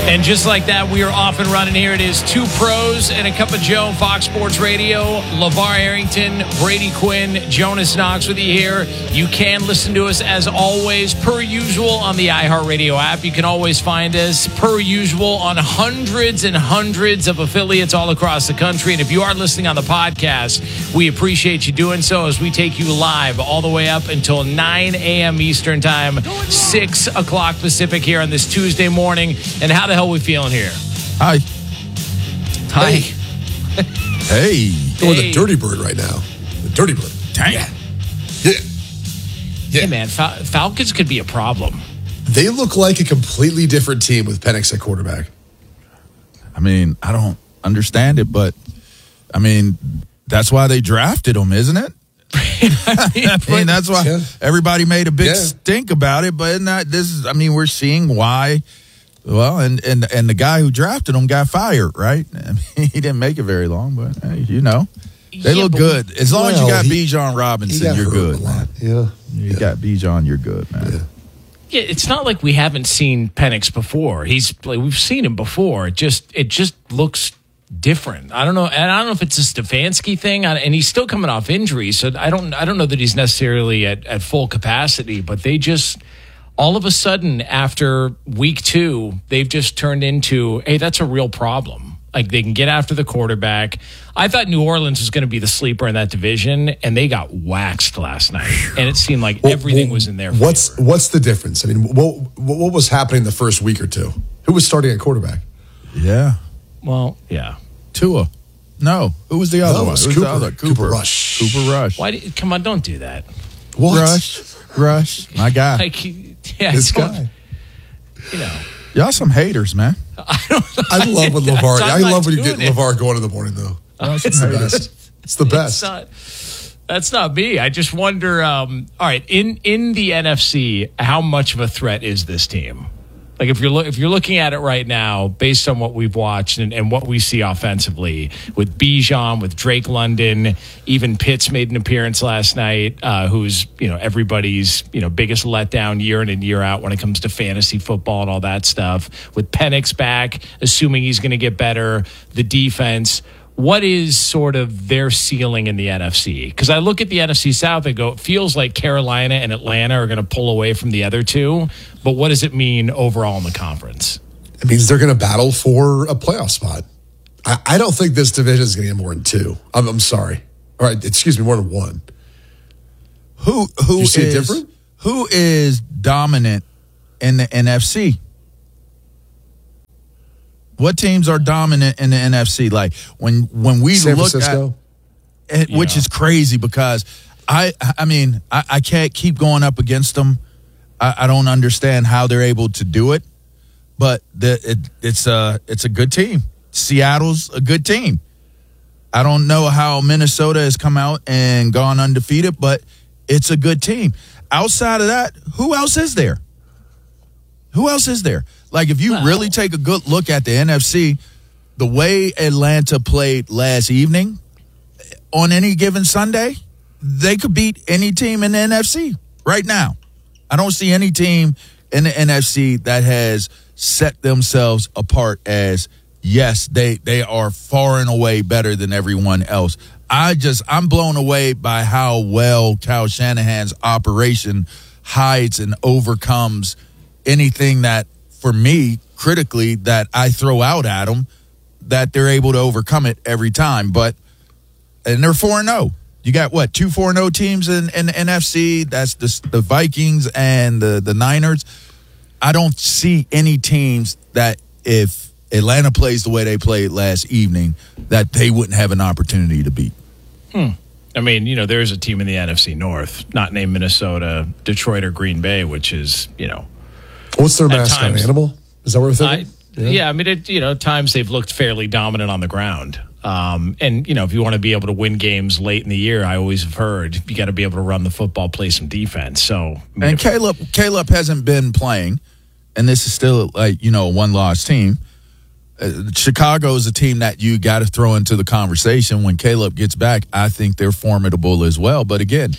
And just like that, we are off and running here. It is Two Pros and a Cup of Joe, Fox Sports Radio. LeVar Arrington, Brady Quinn, Jonas Knox with you here. You can listen to us as always, per usual, on the iHeartRadio app. You can always find us, per usual, on hundreds and hundreds of affiliates all across the country. And if you are listening on the podcast, we appreciate you doing so as we take you live all the way up until 9 a.m. Eastern Time, 6 o'clock Pacific here on this Tuesday morning. And how the hell we feeling here? Hi. Hey. Hey. We're the Dirty Bird right now. The Dirty Bird. Dang. Yeah. Hey, man, Falcons could be a problem. They look like a completely different team with Penix at quarterback. I mean, I don't understand it, but, I mean, that's why they drafted him, isn't it? I mean, that's why everybody made a big stink about it, but we're seeing why. Well, and the guy who drafted him got fired, right? I mean, he didn't make it very long, but hey, they look good. As long as you got Bijan Robinson, you're good, man. Yeah, you got Bijan, you're good, man. Yeah, it's not like we haven't seen Penix before. We've seen him before. It just looks different. I don't know, and I don't know if it's a Stefanski thing, and he's still coming off injury, so I don't know that he's necessarily at full capacity. But they just, all of a sudden, after week 2, they've just turned into, hey, that's a real problem. Like, they can get after the quarterback. I thought New Orleans was going to be the sleeper in that division, and they got waxed last night. And it seemed like everything was in their favor. What's the difference? I mean, what was happening the first week or two? Who was starting at quarterback? Yeah. Well, yeah. Tua. No. Who was the other one? It was Cooper Rush. Cooper Rush. Come on, don't do that. What? Rush. My guy. This guy. Y'all some haters, man. I love when LeVar. I love when you get LeVar going in the morning, though. It's the best. It's the best. That's not me. I just wonder. All right, in the NFC, how much of a threat is this team? Like, if you're looking at it right now, based on what we've watched and what we see offensively with Bijan, with Drake London, even Pitts made an appearance last night, who's everybody's biggest letdown year in and year out when it comes to fantasy football and all that stuff. With Penix back, assuming he's going to get better, the defense. What is sort of their ceiling in the NFC? Because I look at the NFC South and go, it feels like Carolina and Atlanta are going to pull away from the other two. But what does it mean overall in the conference? It means they're going to battle for a playoff spot. I don't think this division is going to get more than 2. I'm sorry. All right, excuse me, more than 1. Who you see it different? Who is dominant in the NFC? What teams are dominant in the NFC? Like when we San look Francisco? at, which is crazy because I can't keep going up against them. I don't understand how they're able to do it, but it's a good team. Seattle's a good team. I don't know how Minnesota has come out and gone undefeated, but it's a good team. Outside of that, who else is there? Who else is there? Like, if you really take a good look at the NFC, the way Atlanta played last evening, on any given Sunday, they could beat any team in the NFC right now. I don't see any team in the NFC that has set themselves apart as, yes, they are far and away better than everyone else. I'm blown away by how well Kyle Shanahan's operation hides and overcomes anything that, for me, critically, that I throw out at them, that they're able to overcome it every time. And they're 4-0. You got, 2 4-0 teams in the NFC? That's the Vikings and the Niners. I don't see any teams that, if Atlanta plays the way they played last evening, that they wouldn't have an opportunity to beat. I mean, there's a team in the NFC North, not named Minnesota, Detroit, or Green Bay, which is, What's their mascot? Animal? Is that what we're thinking? Yeah, I mean, at times they've looked fairly dominant on the ground. And, if you want to be able to win games late in the year, I always have heard you got to be able to run the football, play some defense. So, and Caleb hasn't been playing, and this is still a one-loss team. Chicago is a team that you got to throw into the conversation when Caleb gets back. I think they're formidable as well. But again,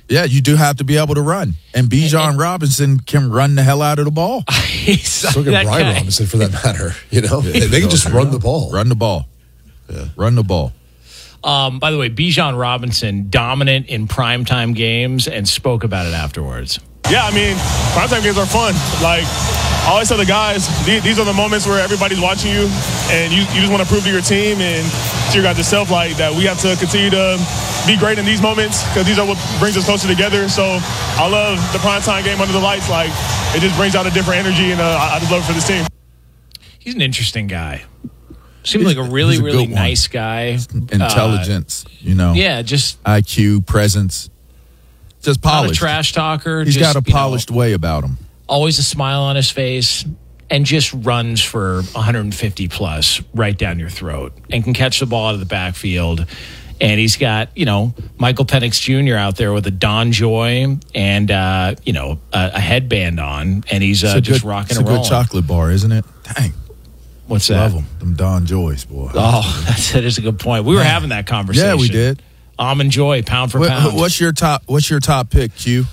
Yeah, you do have to be able to run. And Bijan Robinson can run the hell out of the ball. So can Brian Robinson, for that matter. You know, they can just run the ball. Run the ball. Yeah. Run the ball. By the way, Bijan Robinson, dominant in primetime games, and spoke about it afterwards. Yeah, I mean, primetime games are fun. Like, I always tell the guys, these are the moments where everybody's watching you, and you just want to prove to your team and to your guys yourself, like, that we have to continue to be great in these moments because these are what brings us closer together. So I love the primetime game under the lights. Like, it just brings out a different energy, and I just love it for this team. He's an interesting guy. Seems like a really nice guy. Intelligence, Yeah, just IQ, presence. Just polished. Not a trash talker. He's got a polished way about him. Always a smile on his face, and just runs for 150 plus right down your throat, and can catch the ball out of the backfield. And he's got, Michael Penix Jr. out there with a Don Joy and, a headband on, and he's just rocking and rolling. It's a good chocolate bar, isn't it? Dang. What's that? Love them Don Joys, boy. Oh, that is a good point. We were having that conversation. Yeah, we did. Almond Joy, pound for pound. What's your top pick, Q?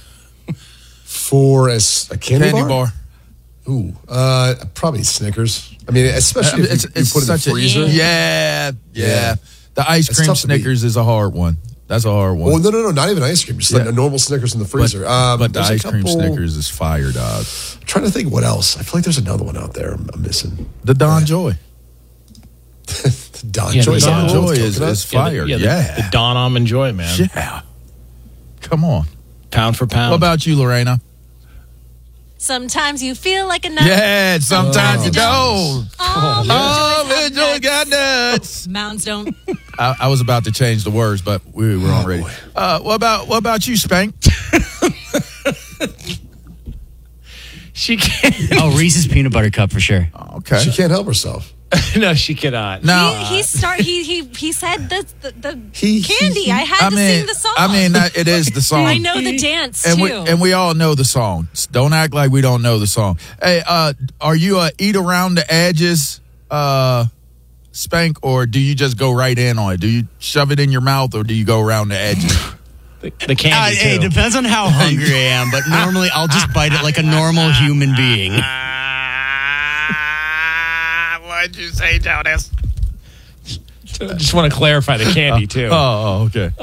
For a candy bar? Ooh, probably Snickers. I mean, especially if you put it in the freezer. Yeah. The ice cream Snickers is a hard one. That's a hard one. Well, no, not even ice cream. Just like a normal Snickers in the freezer. But the ice cream Snickers is fire, dog. I'm trying to think what else. I feel like there's another one out there I'm missing. The Don Joy. The Don Joy is fire. The Don Almond Joy, man. Yeah. Come on. Pound for pound. What about you, Lorena? Sometimes you feel like a nut. Yeah, sometimes you don't. Oh, Joy got nuts. Mounds don't. I was about to change the words, but we were already. What about you, Spank? She can't. Reese's peanut butter cup for sure. Okay. She can't help herself. No, she cannot. No, he said the candy. I had to sing the song. I mean, it is the song. I know the dance and too. We all know the song. Don't act like we don't know the song. Hey, are you a eat around the edges, Spank, or do you just go right in on it? Do you shove it in your mouth, or do you go around the edges? The candy. Hey, it depends on how hungry I am, but normally I'll just bite it like a normal human being. What'd you say, Jonas? Just want to clarify the candy too. Oh, okay.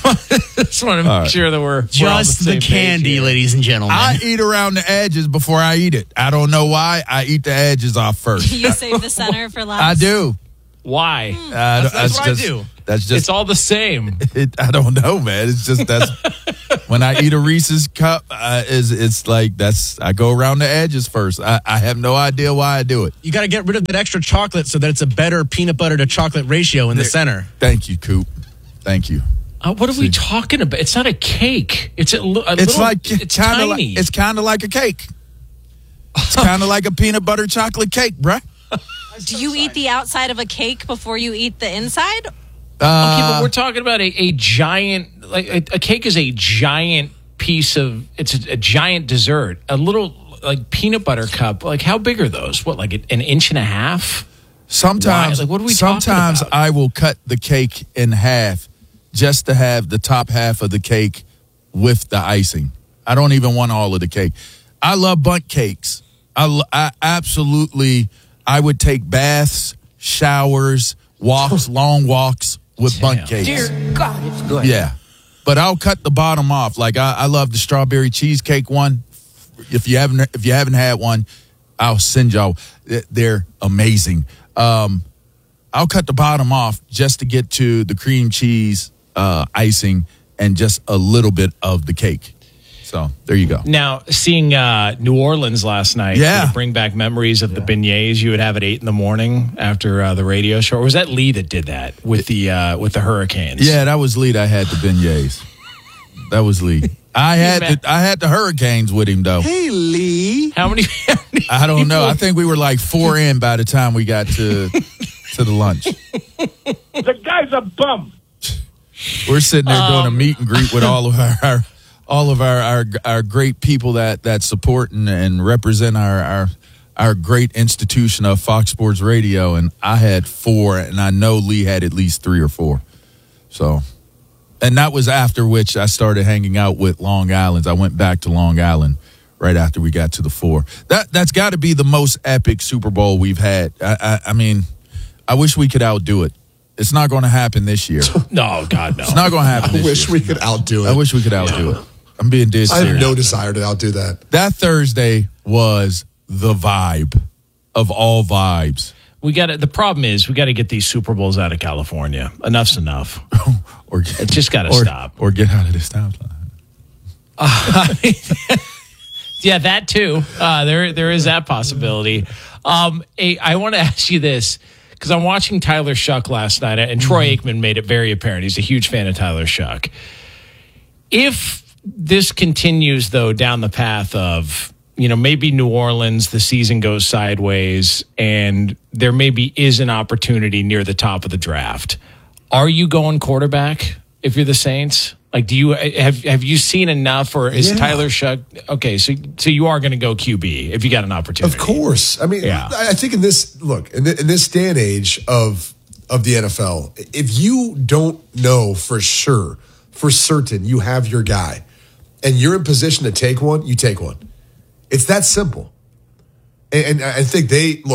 Just want to make sure that we're just the candy, ladies and gentlemen. I eat around the edges before I eat it. I don't know why. I eat the edges off first. You save the center for last. I do. Why? That's what I do. That's just. It's all the same. I don't know, man. It's just that's when I eat a Reese's cup. It's like that's. I go around the edges first. I have no idea why I do it. You got to get rid of that extra chocolate so that it's a better peanut butter to chocolate ratio in the center. Thank you, Coop. Thank you. What are we talking about? It's not a cake. It's it's little, like it's tiny. It's kind of like a cake. It's kind of like a peanut butter chocolate cake, bruh. Do you eat the outside of a cake before you eat the inside? Okay, but we're talking about a giant, like a cake is a giant piece of, it's a giant dessert. A little like peanut butter cup. Like how big are those? What, like an inch and a half? Sometimes, like, what are we sometimes talking about? I will cut the cake in half just to have the top half of the cake with the icing. I don't even want all of the cake. I love bundt cakes. I absolutely, I would take baths, showers, walks, long walks with bundt cakes. Dear God, it's good. Yeah. But I'll cut the bottom off. Like I love the strawberry cheesecake one. If you haven't had one, I'll send y'all. They're amazing. I'll cut the bottom off just to get to the cream cheese icing and just a little bit of the cake. So there you go. Now, seeing New Orleans last night, yeah, did it bring back memories of the beignets you would have at 8 a.m. after the radio show. Or was that Lee that did that with the Hurricanes? Yeah, that was Lee that had the beignets. That was Lee. I had the Hurricanes with him though. Hey, Lee. How many I don't know. I think we were like 4 in by the time we got to the lunch. The guy's a bum. We're sitting there doing a meet and greet with all of our great people that support and represent our great institution of Fox Sports Radio, and I had 4, and I know Lee had at least 3 or 4. So And that was after which I started hanging out with Long Island's. I went back to Long Island right after we got to the 4. That's got to be the most epic Super Bowl we've had. I mean, I wish we could outdo it. It's not going to happen this year. No, God, no. It's not going to happen this year. I wish we could outdo it. I wish we could outdo it. I'm being dead serious. I have no desire to outdo that. That Thursday was the vibe of all vibes. We got the problem is we got to get these Super Bowls out of California. Enough's enough. It just got to stop. Or get out of the stop line. Yeah, that too. There is that possibility. I want to ask you this because I'm watching Tyler Shuck last night, and Troy Aikman made it very apparent. He's a huge fan of Tyler Shuck. If this continues, though, down the path of, maybe New Orleans, the season goes sideways, and there maybe is an opportunity near the top of the draft, are you going quarterback if you're the Saints? Like, do you have you seen enough, or is Tyler Shuck okay? So you are going to go QB if you got an opportunity. Of course. I mean, I think in this day and age of the NFL, if you don't know for certain you have your guy, and you're in position to take one, you take one. It's that simple. And I think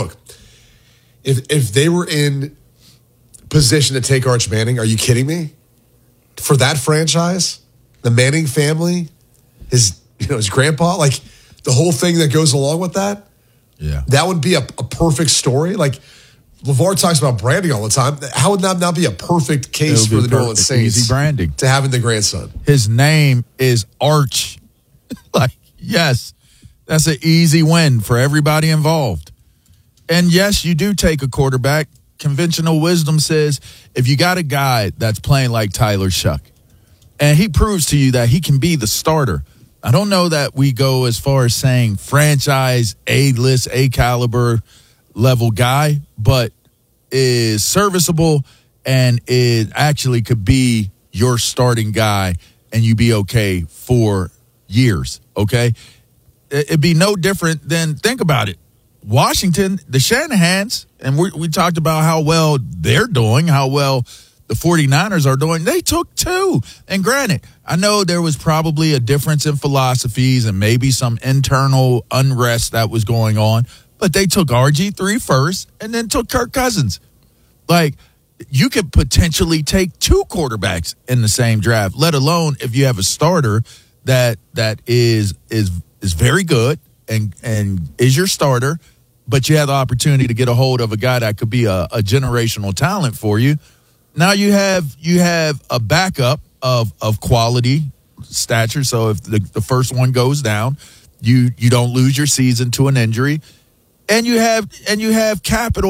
if they were in position to take Arch Manning, are you kidding me? For that franchise, the Manning family, his grandpa, like the whole thing that goes along with that, that would be a perfect story. Like LeVar talks about branding all the time. How would that not be a perfect case for the New Orleans Saints? Easy branding to having the grandson. His name is Arch. Yes, that's an easy win for everybody involved. And yes, you do take a quarterback. Conventional wisdom says if you got a guy that's playing like Tyler Shuck, and he proves to you that he can be the starter. I don't know that we go as far as saying franchise, A-list, A-caliber level guy, but is serviceable and it actually could be your starting guy and you be okay for years, okay? It'd be no different than, think about it, Washington, the Shanahans, and we talked about how well they're doing, how well the 49ers are doing. They took 2. And granted, I know there was probably a difference in philosophies and maybe some internal unrest that was going on, but they took RG3 first and then took Kirk Cousins. Like, you could potentially take 2 quarterbacks in the same draft, let alone if you have a starter that is very good and is your starter, but you have the opportunity to get a hold of a guy that could be a generational talent for you. Now you have a backup of quality stature. So if the first one goes down, you don't lose your season to an injury, and you have capital